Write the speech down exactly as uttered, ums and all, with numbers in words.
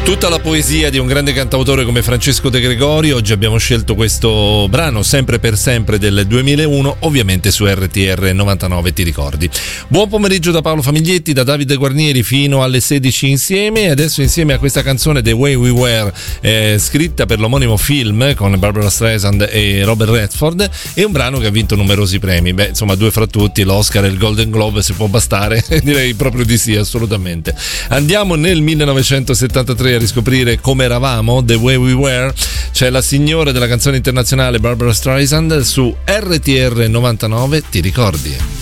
Tutta la poesia di un grande cantautore come Francesco De Gregori. Oggi abbiamo scelto questo brano, Sempre per sempre del duemilauno, ovviamente su R T R novantanove, ti ricordi. Buon pomeriggio da Paolo Famiglietti, da Davide Guarnieri fino alle sedici insieme, e adesso insieme a questa canzone The Way We Were, eh, scritta per l'omonimo film con Barbara Streisand e Robert Redford, è un brano che ha vinto numerosi premi. Beh, insomma, due fra tutti, l'Oscar e il Golden Globe, se può bastare. Direi proprio di sì, assolutamente. Andiamo nel millenovecentosettantatré a riscoprire come eravamo. The Way We Were, c'è la signora della canzone internazionale Barbara Streisand su R T R novantanove, ti ricordi?